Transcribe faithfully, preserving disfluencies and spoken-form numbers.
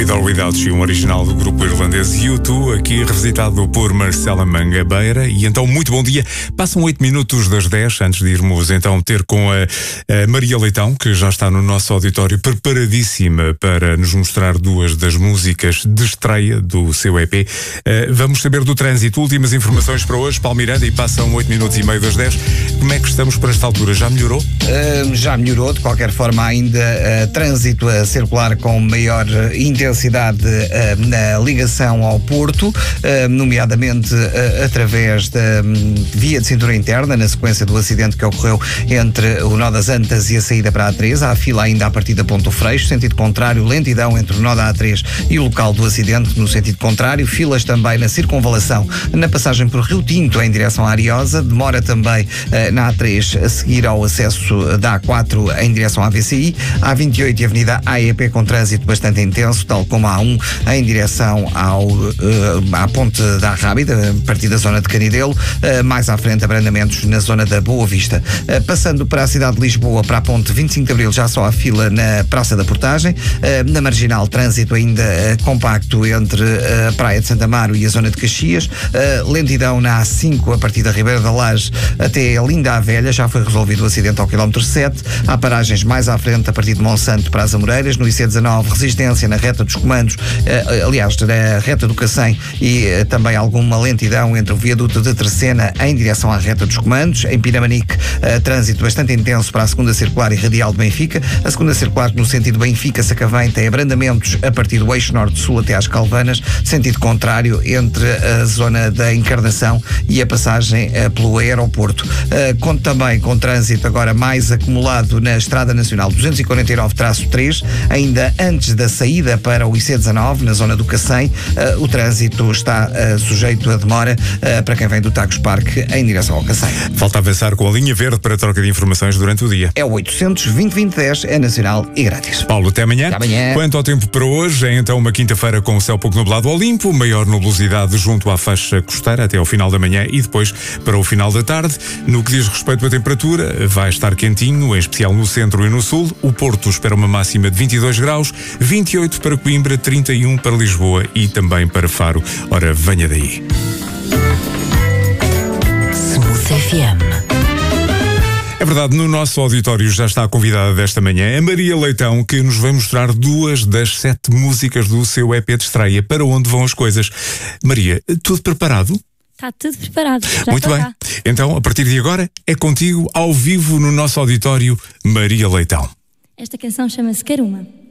With or Without You, um original do grupo irlandês U dois, aqui revisitado por Marcela Mangabeira. E então, muito bom dia. Passam oito minutos das dez, antes de irmos então ter com a, a Maria Leitão, que já está no nosso auditório, preparadíssima para nos mostrar duas das músicas de estreia do seu E P. Uh, vamos saber do trânsito. Últimas informações para hoje, Paulo Miranda, e passam oito minutos e meio das dez. Como é que estamos para esta altura? Já melhorou? Uh, já melhorou, de qualquer forma, ainda uh, trânsito a circular com maior intensidade uh, na ligação ao Porto, uh, nomeadamente uh, através da um, via de cintura interna, na sequência do acidente que ocorreu entre o Nó das Antas e a saída para a A três. Há fila ainda a partir da Ponto Freixo, sentido contrário, lentidão entre o Nó da A três e o local do acidente no sentido contrário, filas também na circunvalação, na passagem por Rio Tinto em direção à Ariosa, demora também uh, na A três a seguir ao acesso da A quatro em direção à A V C I, A vinte e oito e Avenida A E P com trânsito bastante intenso, tal como a A um em direção ao, uh, à Ponte da Rábida, a partir da zona de Canidelo, uh, mais à frente abrandamentos na zona da Boa Vista. Uh, passando para a cidade de Lisboa, para a Ponte vinte e cinco de Abril, já só há fila na Praça da Portagem, uh, na Marginal, trânsito ainda uh, compacto entre uh, a Praia de Santa Amaro e a zona de Caxias, uh, lentidão na A cinco a partir da Ribeira da Laje até Linda a Velha, já foi resolvido o acidente ao quilómetro sete, há paragens mais à frente a partir de Monsanto para as Amoreiras, no I C dezanove, resistência na reta dos comandos, uh, aliás, na reta do Cacém, e uh, também alguma lentidão entre o viaduto de Terceira em direção à reta dos comandos. Em Pinamanique, uh, trânsito bastante intenso para a segunda circular e radial de Benfica, a segunda circular no sentido Benfica-Sacavém tem abrandamentos a partir do eixo norte-sul até às Calvanas, sentido contrário entre a zona da Encarnação e a passagem uh, pelo aeroporto. Uh, conto também com trânsito agora mais acumulado na Estrada Nacional duzentos e quarenta e nove traço três, ainda antes da saída para o I C dezanove, na zona do Cacém. Uh, o trânsito está uh, sujeito a demora uh, para quem vem do Tagus Parque em direção ao Cacém. Falta avançar com a linha verde para a troca de informações durante o dia. É o oitocentos, vinte, vinte, dez, é nacional e grátis. Paulo, até amanhã. Até amanhã. Quanto ao tempo para hoje, é então uma quinta-feira com o céu pouco nublado ao limpo, maior nubosidade junto à faixa costeira até ao final da manhã e depois para o final da tarde. No que diz respeito à temperatura, vai estar quentinho, em especial no centro e no sul. O Porto espera uma máxima de vinte e dois graus, vinte e oito para Coimbra, trinta e um para Lisboa e também para Faro. Ora, venha daí. Smooth F M. É verdade, no nosso auditório já está a convidada desta manhã, a Maria Leitão, que nos vai mostrar duas das sete músicas do seu E P de estreia. Para onde vão as coisas? Maria, tudo preparado? Está tudo preparado. Já Muito bem. Cá. Então, a partir de agora, é contigo, ao vivo, no nosso auditório, Maria Leitão. Esta canção chama-se Caruma.